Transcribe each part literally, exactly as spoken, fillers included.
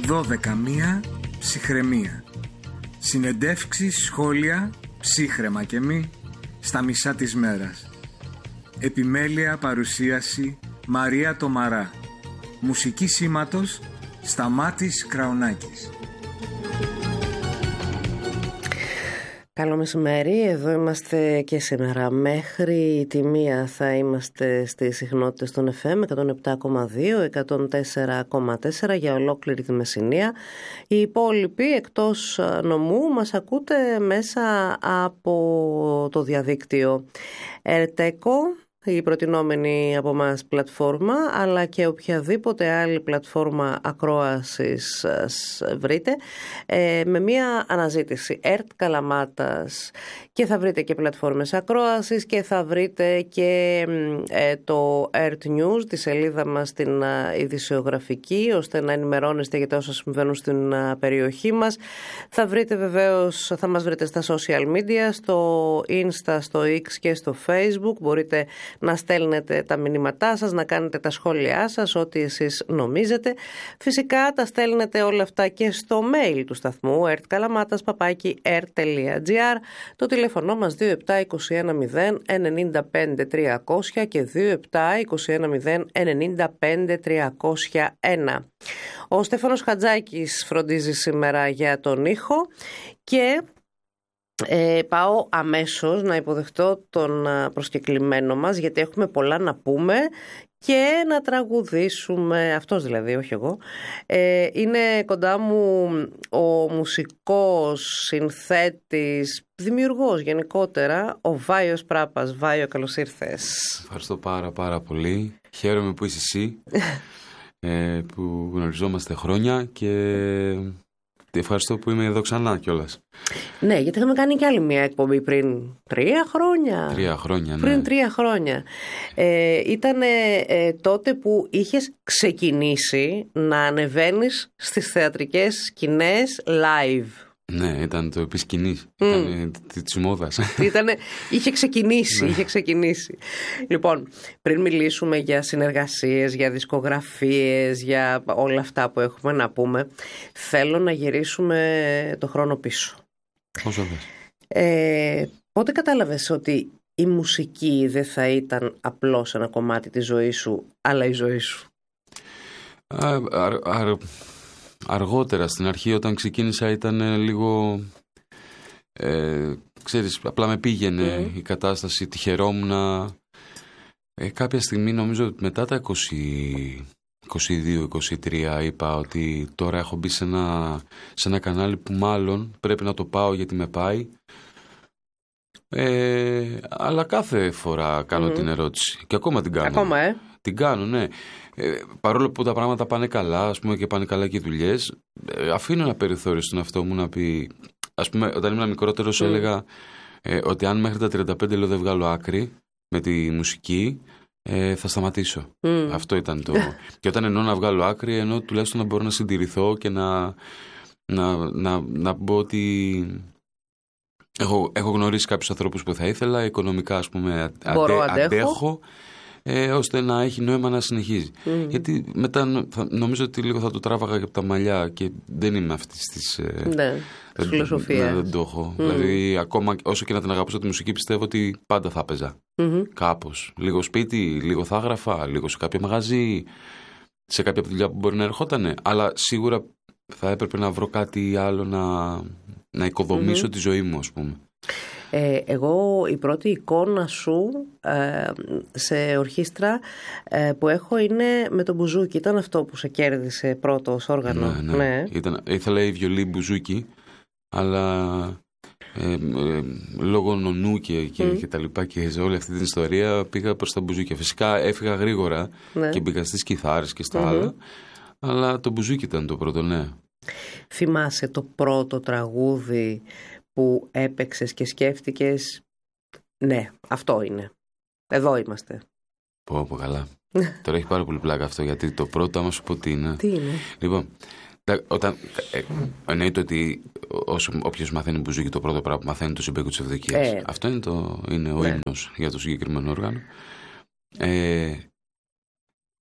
δώδεκα μία ψυχραιμία. Συνεντεύξεις, σχόλια, ψύχραιμα και μη, στα μισά της μέρας. Επιμέλεια παρουσίαση Μαρία Τομαρά. Μουσική σήματος Σταμάτης Κραουνάκης. Καλό μεσημέρι, εδώ είμαστε και σήμερα. Μέχρι τη μία θα είμαστε στις συχνότητες των εφ εμ εκατόν επτά κόμμα δύο, εκατόν τέσσερα κόμμα τέσσερα για ολόκληρη τη Μεσσηνία. Οι υπόλοιποι εκτός νομού μας ακούτε μέσα από το διαδίκτυο Ερτέκο, η προτινόμενη από μας πλατφόρμα, αλλά και οποιαδήποτε άλλη πλατφόρμα ακρόασης βρείτε, ε, με μία αναζήτηση ΕΡΤ Καλαμάτας, και θα βρείτε και πλατφόρμες ακρόασης και θα βρείτε και ε, το ΕΡΤ News, τη σελίδα μας την uh, ειδησιογραφική, ώστε να ενημερώνεστε για τα όσα συμβαίνουν στην uh, περιοχή μας. Θα βρείτε βεβαίως, θα μας βρείτε στα social media, στο Insta, στο X και στο Facebook. Μπορείτε να στέλνετε τα μηνύματά σας, να κάνετε τα σχόλιά σας, ό,τι εσείς νομίζετε. Φυσικά τα στέλνετε όλα αυτά και στο mail του σταθμού ερτκαλαμάτας παπάκι ερτ τελεία τζι άρ. Το τηλέφωνο μας δύο επτά είκοσι ένα μηδέν ενενήντα πέντε τριακόσια και δύο επτά είκοσι ένα μηδέν ενενήντα πέντε τριακόσια ένα. Ο Στέφανος Χατζάκης φροντίζει σήμερα για τον ήχο και Ε, πάω αμέσως να υποδεχτώ τον προσκεκλημένο μας, γιατί έχουμε πολλά να πούμε και να τραγουδήσουμε. Αυτός δηλαδή, όχι εγώ. ε, Είναι κοντά μου ο μουσικός, συνθέτης, δημιουργός γενικότερα, ο Βάιος Πράπας. Βάιο, καλώς ήρθες. Ευχαριστώ πάρα πάρα πολύ. Χαίρομαι που είσαι εσύ, ε, που γνωριζόμαστε χρόνια, και ευχαριστώ που είμαι εδώ ξανά κιόλας. Ναι, γιατί είχαμε κάνει κι άλλη μια εκπομπή πριν τρία χρόνια. Τρία χρόνια, ναι. Πριν τρία χρόνια. Ε, ήταν ε, τότε που είχες ξεκινήσει να ανεβαίνεις στις θεατρικές σκηνές live. Ναι, ήταν το επισκηνής, mm. ήταν της μόδας. Ήτανε, είχε ξεκινήσει, είχε ξεκινήσει. Λοιπόν, πριν μιλήσουμε για συνεργασίες, για δισκογραφίες, για όλα αυτά που έχουμε να πούμε, θέλω να γυρίσουμε το χρόνο πίσω. Όσο θες. Ε, πότε κατάλαβες ότι η μουσική δεν θα ήταν απλώς ένα κομμάτι της ζωής σου, αλλά η ζωή σου? Α, α, α, αργότερα, στην αρχή, όταν ξεκίνησα, ήταν λίγο, ε, ξέρεις, απλά με πήγαινε mm. η κατάσταση, τυχερόμουν. Ε, κάποια στιγμή, νομίζω μετά τα είκοσι, είκοσι δύο είκοσι τρία, είπα ότι τώρα έχω μπει σε ένα, σε ένα κανάλι που μάλλον πρέπει να το πάω, γιατί με πάει. Ε, αλλά κάθε φορά κάνω mm. την ερώτηση, και ακόμα την κάνω. Ακόμα, ε. Την κάνω, ναι. Ε, παρόλο που τα πράγματα πάνε καλά, ας πούμε, και πάνε καλά και οι δουλειές, ε, αφήνω ένα περιθώριο στον εαυτό μου να πει. Ας πούμε, όταν ήμουν μικρότερος, mm. έλεγα ε, ότι αν μέχρι τα τριάντα πέντε λέω δεν βγάλω άκρη με τη μουσική, ε, θα σταματήσω. Mm. Αυτό ήταν το. Και όταν εννοώ να βγάλω άκρη, εννοώ τουλάχιστον να μπορώ να συντηρηθώ και να, να, να, να πω ότι έχω, έχω γνωρίσει κάποιους ανθρώπους που θα ήθελα, οικονομικά, ας πούμε, μπορώ, αντε, αντέχω. αντέχω. Ε, ώστε να έχει νόημα να συνεχίζει. Mm. Γιατί μετά θα, νομίζω ότι λίγο θα το τράβαγα και από τα μαλλιά, και δεν είμαι αυτή τη. Ε, ναι, τη φιλοσοφία. Ναι, δεν το έχω. Mm. Δηλαδή, ακόμα όσο και να την αγαπούσα τη μουσική, πιστεύω ότι πάντα θα έπαιζα. Mm-hmm. Κάπως. Λίγο σπίτι, λίγο θα έγραφα, λίγο σε κάποιο μαγαζί, σε κάποια δουλειά που μπορεί να ερχότανε. Αλλά σίγουρα θα έπρεπε να βρω κάτι άλλο να, να οικοδομήσω mm-hmm. τη ζωή μου, ας πούμε. Ε, εγώ η πρώτη εικόνα σου ε, σε ορχήστρα ε, που έχω είναι με τον μπουζούκι. Ήταν αυτό που σε κέρδισε πρώτο ως όργανο? Ναι, ναι. ναι. Ήταν, ήθελα η βιολί μπουζούκι, αλλά ε, ε, λόγω νονού και, και, mm. και τα λοιπά, και σε όλη αυτή την ιστορία πήγα προς τα μπουζούκια. Φυσικά έφυγα γρήγορα, ναι. και μπήκα στις κιθάρες και στα mm-hmm. άλλα, αλλά το μπουζούκι ήταν το πρώτο, ναι. Θυμάσαι το πρώτο τραγούδι που έπαιξες και σκέφτηκες, ναι, αυτό είναι, εδώ είμαστε? Πω πω, καλά. Τώρα έχει πάρα πολύ πλάκα αυτό, γιατί το πρώτο, άμα σου πω τι είναι. Τι είναι? Λοιπόν, όταν, ε, εννοείται ότι όποιος μαθαίνει μπουζούκι, το πρώτο πράγμα που μαθαίνει το συμπέκο της Ευδοκίας. Ε, αυτό είναι, το, είναι ο ναι. ύμνος για το συγκεκριμένο όργανο. Ε,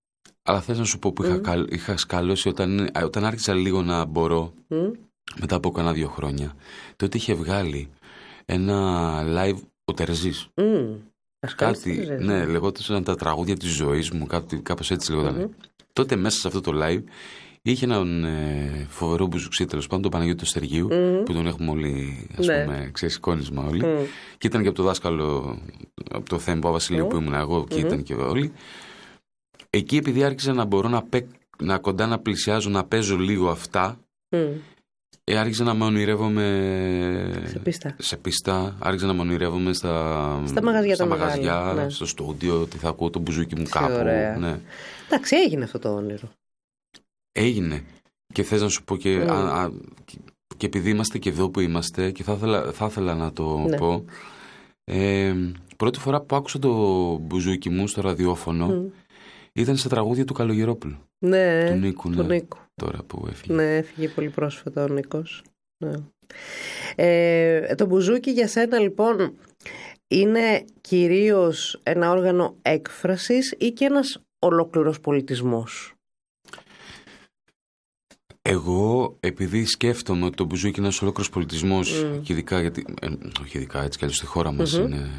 Αλλά θες να σου πω που είχα, mm. είχα σκαλώσει όταν, όταν άρχισα λίγο να μπορώ, mm. μετά από κανένα δύο χρόνια, τότε είχε βγάλει ένα live ο Τερζής. Mm. Κάτι, ναι, λεγόταν τα τραγούδια της ζωής μου, κάπως έτσι λεγόταν. Mm-hmm. Τότε μέσα σε αυτό το live είχε έναν ε, φοβερό μπουζουξί, τέλος πάντων, τον Παναγιώτη του Στεργίου, mm-hmm. που τον έχουμε όλοι, ας ναι. πούμε, ξέρεις, εικόνισμα όλοι. Mm. Και ήταν και από το δάσκαλο, από το Θέμπο Βασιλείο mm. που ήμουν εγώ, και mm-hmm. ήταν και όλοι. Εκεί, επειδή άρχισα να μπορώ να, πέ, να κοντά να πλησιάζω, να παίζω λίγο αυτά, mm. ε, άρχισα να με ονειρεύομαι σε πίστα. σε πίστα, άρχισα να με ονειρεύομαι στα, στα μαγαζιά, στα μαγαζιά ναι. στο στούντιο, ότι θα ακούω το μπουζούκι μου κάπου. Ναι. Εντάξει, έγινε αυτό το όνειρο. Έγινε. Και θες να σου πω και, mm. α, α, και επειδή είμαστε και εδώ που είμαστε, και θα ήθελα, θα ήθελα να το ναι. πω, ε, πρώτη φορά που άκουσα το μπουζούκι μου στο ραδιόφωνο mm. ήταν σε τραγούδια του Καλογερόπουλου. Ναι, του Νίκου, του ναι, Νίκου. Τώρα που έφυγε. Ναι, έφυγε πολύ πρόσφατα ο Νίκος. Ναι. Ε, το μπουζούκι για σένα λοιπόν είναι κυρίως ένα όργανο έκφρασης ή και ένας ολόκληρος πολιτισμός? Εγώ, επειδή σκέφτομαι ότι το μπουζούκι είναι ένας ολόκληρος πολιτισμός, mm. και ειδικά, γιατί, ε, όχι ειδικά, έτσι κι αλλιώς στη χώρα μας mm-hmm. είναι...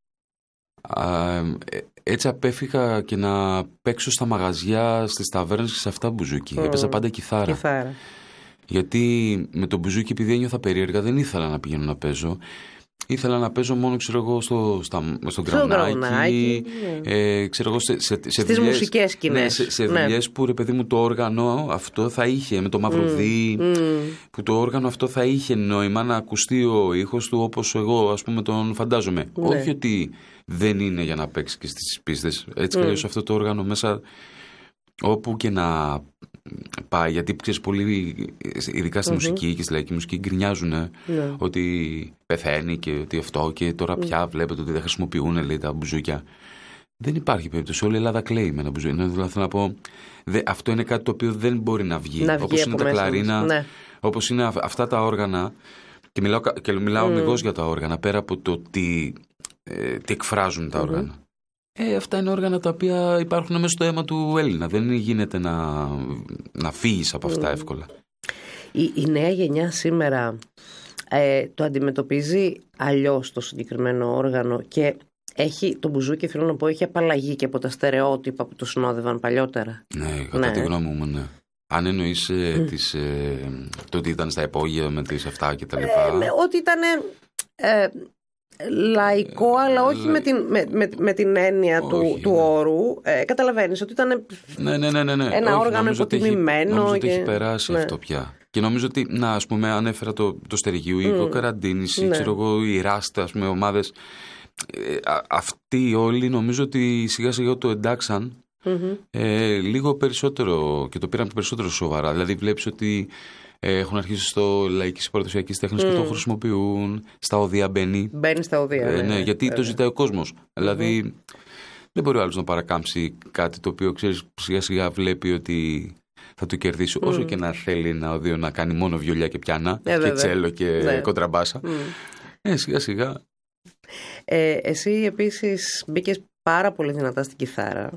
Α, ε, έτσι απέφυγα και να παίξω στα μαγαζιά, στις ταβέρνες και σε αυτά μπουζούκι. Mm. Έπαιζα πάντα κιθάρα. Κιθάρα. Γιατί με το μπουζούκι, επειδή ένιωθα περίεργα, δεν ήθελα να πηγαίνω να παίζω. Ήθελα να παίζω μόνο, ξέρω εγώ, στο, στα, στο γκραουνάκι, ε, ξέρω εγώ, σε, σε, σε στις δουλειές, μουσικές σκηνές. Ναι, σε, σε ναι. δουλειές που, ρε παιδί μου, το όργανο αυτό θα είχε, με το μαυρουδί, mm. mm. που το όργανο αυτό θα είχε νόημα να ακουστεί ο ήχος του όπως εγώ, ας πούμε, τον φαντάζομαι. Ναι. Όχι ότι δεν είναι για να παίξει και στις πίστες. Έτσι mm. καλώς αυτό το όργανο μέσα, όπου και να πάει, γιατί ξέρεις, πολύ, ειδικά στη mm-hmm. μουσική και στη λαϊκή μουσική, γκρινιάζουν yeah. ότι πεθαίνει και ότι αυτό, και τώρα mm. πια βλέπετε ότι δεν χρησιμοποιούν, λέει, τα μπουζούκια. Δεν υπάρχει περίπτωση. Όλη η Ελλάδα κλαίει με ένα μπουζούκι. Δηλαδή, θέλω να πω, δε, αυτό είναι κάτι το οποίο δεν μπορεί να βγει. Να βγει όπως είναι τα κλαρίνα, ναι. όπως είναι αυτά τα όργανα. Και μιλάω, και μιλάω mm. αμυγός για τα όργανα, πέρα από το τι, ε, τι εκφράζουν τα mm-hmm. όργανα. Ε, αυτά είναι όργανα τα οποία υπάρχουν μέσα στο αίμα του Έλληνα. Δεν γίνεται να, να φύγεις από αυτά mm. εύκολα. Η, η νέα γενιά σήμερα ε, το αντιμετωπίζει αλλιώς το συγκεκριμένο όργανο και έχει, το μπουζούκι, θέλω να πω, έχει απαλλαγεί και από τα στερεότυπα που το συνόδευαν παλιότερα. Ναι, κατά ναι. τη γνώμη μου, ναι. Αν εννοείς ε, τις, ε, το ότι ήταν στα υπόγεια με τις αυτά και τα λοιπά. Ε, ότι ήταν... Ε, λαϊκό, αλλά όχι με την, με, με, με την έννοια όχι, του, του ναι. όρου. Ε, καταλαβαίνεις ότι ήταν ναι, ναι, ναι, ναι, ναι. ένα όχι, όργανο υποτιμημένο. Νομίζω και... ότι έχει περάσει ναι. αυτό πια. Και νομίζω ότι, να, ας πούμε, ανέφερα το, το Στεργίου, η mm. Καραντίνηση, ναι. ξέρω εγώ, η Ράστα, ας πούμε, ομάδες. Ε, α, αυτοί όλοι νομίζω ότι σιγά σιγά το εντάξαν mm-hmm. ε, λίγο περισσότερο και το πήραν περισσότερο σοβαρά. Δηλαδή βλέπεις ότι έχουν αρχίσει στο λαϊκής παραδοσιακής τέχνης mm. και το χρησιμοποιούν. Στα οδεία μπαίνει. Μπαίνει στα οδεία. Ε, ναι, ναι, γιατί ναι. το ζητάει ο κόσμος. Mm-hmm. Δηλαδή δεν μπορεί ο άλλος να παρακάμψει κάτι το οποίο, ξέρεις, σιγά σιγά βλέπει ότι θα του κερδίσει. Mm. Όσο και να θέλει ένα οδείο να κάνει μόνο βιολιά και πιάνα ε, και τσέλο και ναι. κοντραμπάσα. Mm. Ε, σιγά σιγά. Ε, εσύ επίσης μπήκες πάρα πολύ δυνατά στην κιθάρα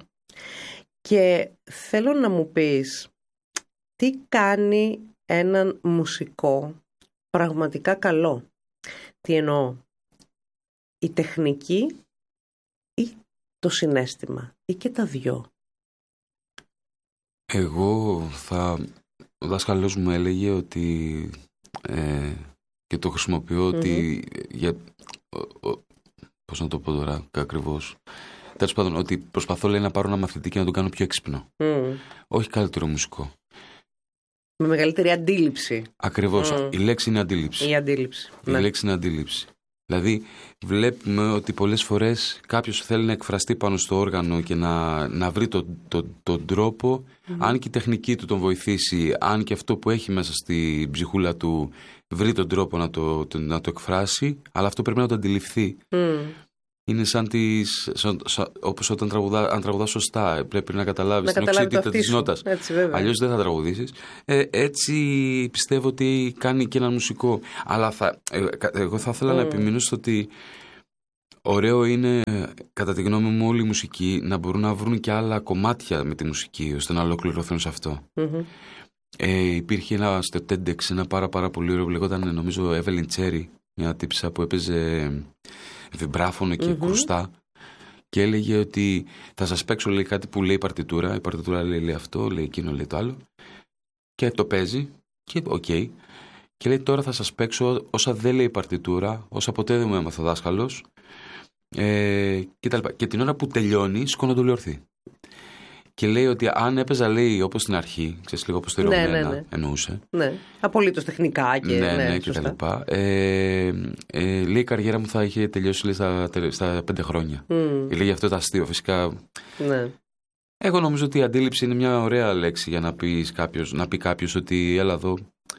και θέλω να μου πεις τι κάνει έναν μουσικό πραγματικά καλό. Τι εννοώ? Η τεχνική ή το συναίσθημα ή και τα δυο? Εγώ θα... Ο δάσκαλός μου έλεγε ότι ε, και το χρησιμοποιώ mm-hmm. ότι για... Ο, ο, πώς να το πω τώρα ακριβώς, τέλος πάντων, ότι προσπαθώ, λέει, να πάρω ένα μαθητή και να τον κάνω πιο έξυπνο. Mm. Όχι καλύτερο μουσικό. Με μεγαλύτερη αντίληψη. Ακριβώς. Mm. Η λέξη είναι αντίληψη. Η αντίληψη. Η ναι. λέξη είναι αντίληψη. Δηλαδή, βλέπουμε ότι πολλές φορές κάποιος θέλει να εκφραστεί πάνω στο όργανο και να, να βρει τον το, το τρόπο, mm. αν και η τεχνική του τον βοηθήσει, αν και αυτό που έχει μέσα στη ψυχούλα του βρει τον τρόπο να το, το, να το εκφράσει, αλλά αυτό πρέπει να το αντιληφθεί. Mm. Είναι σαν τις, σαν, σαν, όπως όταν τραγουδά, αν τραγουδάς σωστά, πρέπει να καταλάβεις την οξύτητα της νότας. Αλλιώς δεν θα τραγουδήσεις. Ε, έτσι πιστεύω ότι κάνει και ένα μουσικό. Αλλά θα, ε, εγώ θα ήθελα mm. να επιμείνω στο ότι ωραίο είναι, κατά τη γνώμη μου, όλη η μουσική να μπορούν να βρουν και άλλα κομμάτια με τη μουσική, ώστε να ολοκληρωθούν σε αυτό. Mm-hmm. Ε, υπήρχε ένα στο TEDx, ένα πάρα, πάρα πολύ ωραίο που λεγόταν, νομίζω, Evelyn Cherry, μια τύψα που έπαιζε βιμπράφωνο και mm-hmm. κρουστά. Και έλεγε ότι θα σας παίξω, λέει, κάτι που λέει η παρτιτούρα. Η παρτιτούρα λέει, λέει αυτό, λέει εκείνο, λέει το άλλο. Και το παίζει και οκ. Okay. Και λέει τώρα θα σας παίξω όσα δεν λέει η παρτιτούρα, όσα ποτέ δεν μου έμαθε ο δάσκαλος. Ε, και, τα λοιπά. Και την ώρα που τελειώνει σηκώνονται όλοι ορθοί. Και λέει ότι αν έπαιζα, λέει, όπως στην αρχή, ξέρεις, λίγο αποστηρωμένα, ναι, ναι, ναι. εννοούσε. Ναι, απολύτως τεχνικά και, ναι, ναι, ναι, και τα λοιπά. Ε, ε, λέει η καριέρα μου θα είχε τελειώσει, λέει, στα, στα πέντε χρόνια. Mm. Λέει αυτό το αστείο, φυσικά. Ναι. Εγώ νομίζω ότι η αντίληψη είναι μια ωραία λέξη για να, πεις κάποιος, να πει κάποιος ότι έλα εδώ.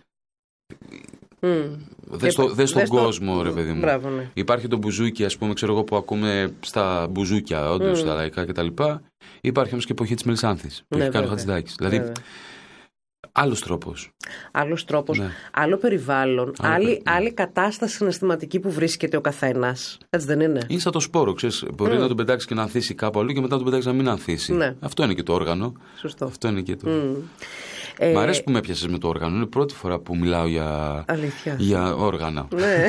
Mm. Δες, το, δες τον κόσμο, το... ρε παιδί μου. Μπράβο, ναι. Υπάρχει το μπουζούκι, ας πούμε, ξέρω εγώ, που ακούμε στα μπουζούκια, όντως, mm. στα λαϊκά κτλ. Υπάρχει όμως και η εποχή της Μελισσάνθης, που ναι, έχει κάνει ο Χατζηδάκης. Δηλαδή, βέβαια. Άλλος τρόπος. Άλλος τρόπος, ναι. Άλλο περιβάλλον, άλλο άλλη, περι... άλλη κατάσταση συναισθηματική που βρίσκεται ο καθένας. Έτσι δεν είναι? Είναι σαν το σπόρο, ξέρεις. Μπορεί mm. να τον πετάξει και να ανθίσει κάπου αλλού και μετά να τον πετάξει να μην ανθίσει. Ναι. Αυτό είναι και το όργανο. Σωστό. Αυτό είναι και το. Mm. Ε... Μ' αρέσει που με έπιασες με το όργανο. Είναι η πρώτη φορά που μιλάω για, για όργανα. Ναι.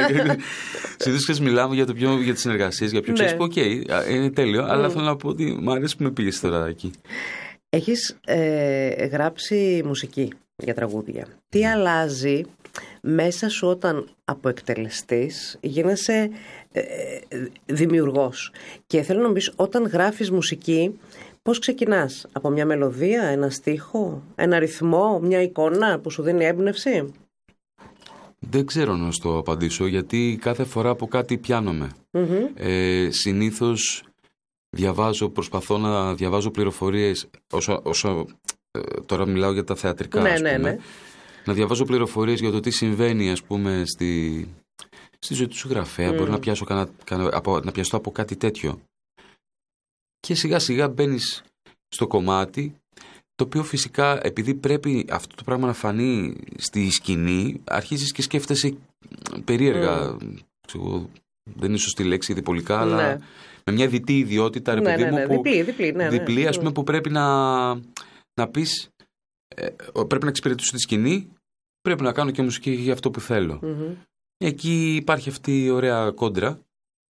Συνήθως μιλάμε για, για τις συνεργασίες, για ποιο ξέρεις που, οκ, είναι τέλειο, mm. αλλά θέλω να πω ότι μ' αρέσει που με πήγες τώρα εκεί. Έχεις ε, γράψει μουσική για τραγούδια. Τι αλλάζει μέσα σου όταν από εκτελεστής γίνεσαι ε, δημιουργός? Και θέλω να μου πεις, όταν γράφεις μουσική, πώς ξεκινάς? Από μια μελωδία, ένα στίχο, ένα ρυθμό, μια εικόνα που σου δίνει έμπνευση? Δεν ξέρω να σου το απαντήσω, γιατί κάθε φορά από κάτι πιάνομαι. Mm-hmm. Ε, συνήθως διαβάζω, προσπαθώ να διαβάζω πληροφορίες, όσο, όσο ε, τώρα μιλάω για τα θεατρικά, ναι, ας πούμε, ναι, ναι. να διαβάζω πληροφορίες για το τι συμβαίνει, ας πούμε, στη, στη ζωή του συγγραφέα. Mm. Μπορεί να, πιάσω, κανα, κανα, από, να πιαστώ από κάτι τέτοιο. Και σιγά σιγά μπαίνεις στο κομμάτι, το οποίο φυσικά, επειδή πρέπει αυτό το πράγμα να φανεί στη σκηνή, αρχίζεις και σκέφτεσαι περίεργα. Mm. Ξέρω, δεν είναι σωστή λέξη διπολικά, ναι. αλλά με μια διτή ιδιότητα, ρε παιδί ναι, ναι, ναι. μου, που, διπλή, διπλή, ναι, διπλή, ναι. ας πούμε, που πρέπει να, να πεις, ε, πρέπει να εξυπηρετήσω τη σκηνή, πρέπει να κάνω και μουσική για αυτό που θέλω. Mm-hmm. Εκεί υπάρχει αυτή η ωραία κόντρα.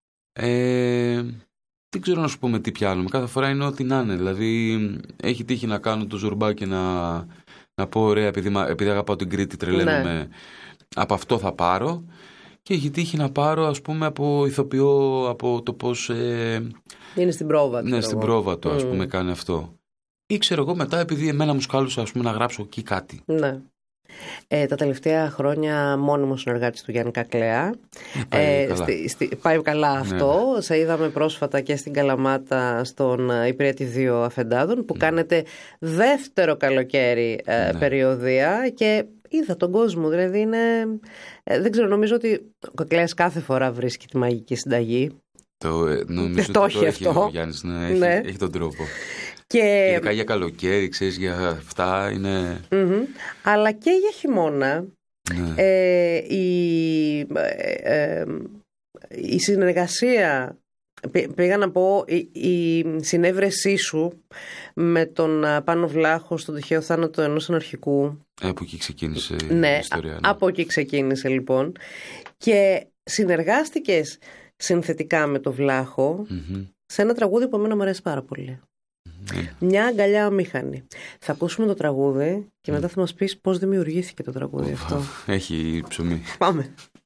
Ε, δεν ξέρω να σου πούμε τι πιάνουμε. Κάθε φορά είναι ό,τι να είναι. Δηλαδή, έχει τύχει να κάνω το ζουρμπά και να, να πω ωραία, επειδή, επειδή αγαπάω την Κρήτη, τρελαίνομαι. Ναι. Από αυτό θα πάρω. Και έχει τύχει να πάρω, ας πούμε, από ηθοποιό, από το πώς. Ε, είναι στην πρόβα του. Ναι, στην πρόβα του, ας mm. πούμε, κάνει αυτό. Ή ξέρω εγώ μετά, επειδή εμένα μου σκάλουσε, ας πούμε, να γράψω εκεί κάτι. Ναι. Ε, τα τελευταία χρόνια μόνιμος συνεργάτης του Γιάννη Κακλέα. Πάει ε, καλά, στη, στη, πάει καλά αυτό. Ναι. Σε είδαμε πρόσφατα και στην Καλαμάτα στον Υπηρέτη δύο Αφεντάδων που mm. κάνετε δεύτερο καλοκαίρι ε, ναι. περιοδία και είδα τον κόσμο. Δηλαδή είναι, ε, δεν ξέρω, νομίζω ότι ο Κακλέας κάθε φορά βρίσκει τη μαγική συνταγή. Το, ε, νομίζω το ότι έχει το αυτό. Έχει ο Γιάννης, ναι, έχει, ναι. έχει τον τρόπο. Και ειδικά για καλοκαίρι, ξέρεις, για αυτά είναι. Mm-hmm. Αλλά και για χειμώνα. Ναι. Ε, η, ε, ε, η συνεργασία, πήγα να πω, η, η συνέβρεσή σου με τον Πάνο Βλάχο στον τυχαίο θάνατο ενός αναρχικού. Ε, από εκεί ξεκίνησε ναι, η ιστορία. Ναι. Από εκεί ξεκίνησε λοιπόν. Και συνεργάστηκες συνθετικά με τον Βλάχο mm-hmm. σε ένα τραγούδι που εμένα μου αρέσει πάρα πολύ. Mm. Μια αγκαλιά αμήχανη. Θα ακούσουμε το τραγούδι και μετά θα μας πεις πώς δημιουργήθηκε το τραγούδι αυτό. Έχει ψωμί. Πάμε.